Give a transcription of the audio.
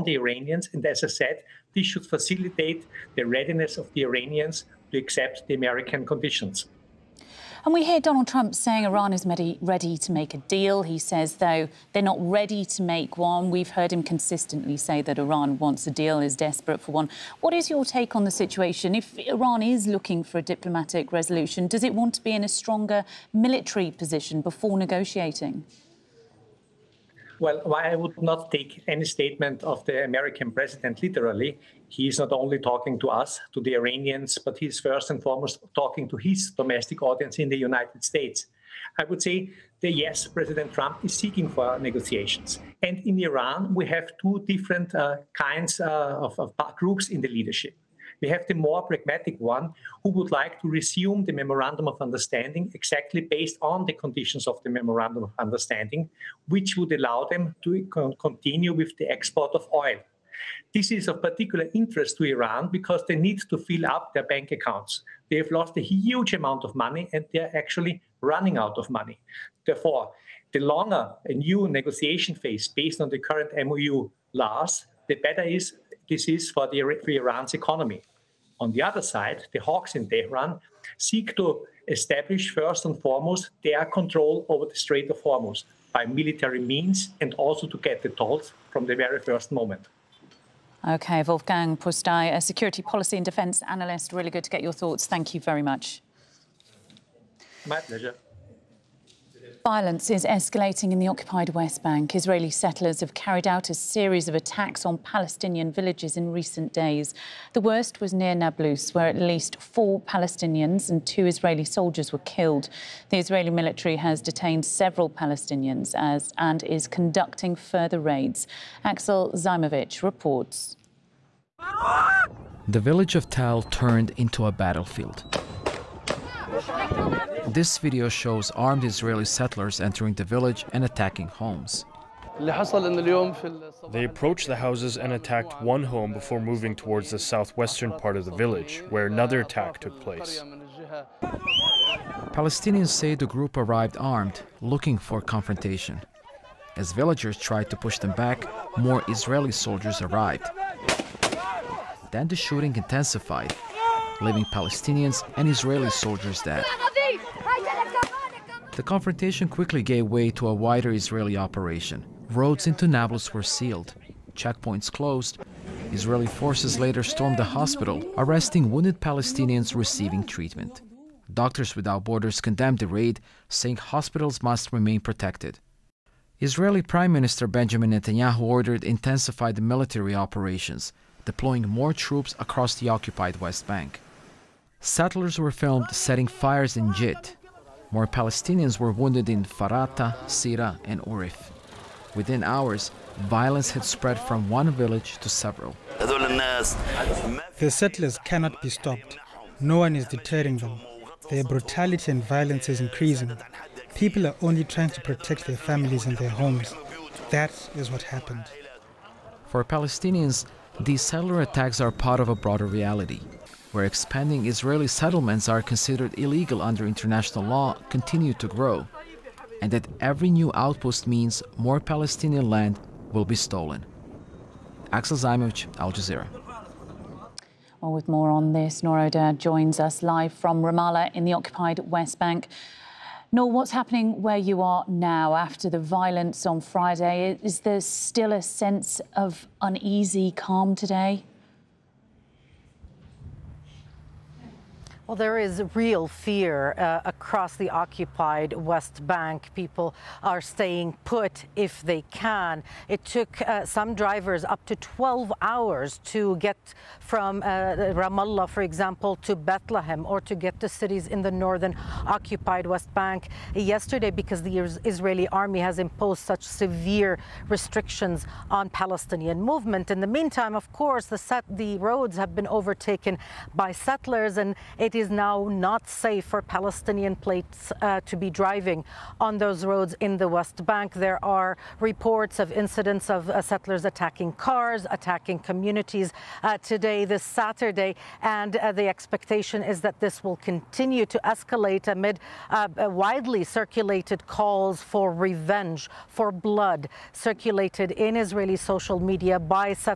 on the Iranians. And as I said, this should facilitate the readiness of the Iranians to accept the American conditions. And we hear Donald Trump saying Iran is ready to make a deal. He says, though, they're not ready to make one. We've heard him consistently say that Iran wants a deal, is desperate for one. What is your take on the situation? If Iran is looking for a diplomatic resolution, does it want to be in a stronger military position before negotiating? Well, I would not take any statement of the American president literally. He is not only talking to us, to the Iranians, but he's first and foremost talking to his domestic audience in the United States. I would say that yes, President Trump is seeking for negotiations. And in Iran, we have two different kinds of groups in the leadership. We have the more pragmatic one who would like to resume the Memorandum of Understanding exactly based on the conditions of the Memorandum of Understanding, which would allow them to continue with the export of oil. This is of particular interest to Iran because they need to fill up their bank accounts. They have lost a huge amount of money and they're actually running out of money. Therefore, the longer a new negotiation phase based on the current MOU lasts, the better this is for Iran's economy. On the other side, the hawks in Tehran seek to establish first and foremost their control over the Strait of Hormuz by military means and also to get the tolls from the very first moment. OK, Wolfgang Pusztai, a security policy and defence analyst. Really good to get your thoughts. Thank you very much. My pleasure. Violence is escalating in the occupied West Bank. Israeli settlers have carried out a series of attacks on Palestinian villages in recent days. The worst was near Nablus, where at least 4 Palestinians and 2 Israeli soldiers were killed. The Israeli military has detained several Palestinians and is conducting further raids. Axel Zaimovich reports. The village of Tal turned into a battlefield. This video shows armed Israeli settlers entering the village and attacking homes. They approached the houses and attacked one home before moving towards the southwestern part of the village, where another attack took place. Palestinians say the group arrived armed, looking for confrontation. As villagers tried to push them back, more Israeli soldiers arrived. Then the shooting intensified, leaving Palestinians and Israeli soldiers dead. The confrontation quickly gave way to a wider Israeli operation. Roads into Nablus were sealed, checkpoints closed. Israeli forces later stormed the hospital, arresting wounded Palestinians receiving treatment. Doctors Without Borders condemned the raid, saying hospitals must remain protected. Israeli Prime Minister Benjamin Netanyahu ordered intensified military operations, deploying more troops across the occupied West Bank. Settlers were filmed setting fires in Jit. More Palestinians were wounded in Farata, Sira, and Urif. Within hours, violence had spread from one village to several. The settlers cannot be stopped. No one is deterring them. Their brutality and violence is increasing. People are only trying to protect their families and their homes. That is what happened. For Palestinians, these settler attacks are part of a broader reality, where expanding Israeli settlements are considered illegal under international law continue to grow, and that every new outpost means more Palestinian land will be stolen. Axel Zaimovich, Al Jazeera. Well, with more on this, Noor Odad joins us live from Ramallah in the occupied West Bank. Noor, what's happening where you are now after the violence on Friday? Is there still a sense of uneasy calm today? Well, there is real fear across the occupied West Bank. People are staying put if they can. It took some drivers up to 12 hours to get from Ramallah, for example, to Bethlehem or to get to cities in the northern occupied West Bank yesterday because the Israeli army has imposed such severe restrictions on Palestinian movement. In the meantime, of course, the roads have been overtaken by settlers, and it is now not safe for Palestinian plates to be driving on those roads in the West Bank. There are reports of incidents of settlers attacking cars, attacking communities today, this Saturday, and the expectation is that this will continue to escalate amid widely circulated calls for revenge, for blood, circulated in Israeli social media by settlers